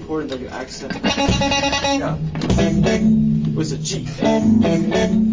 important that you accent. Yeah. With a G.